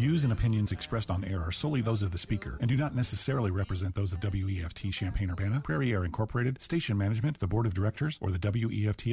views and opinions expressed on air are solely those of the speaker and do not necessarily represent those of WEFT Champaign-Urbana, Prairie Air Incorporated, station management, the board of directors, or the WEFT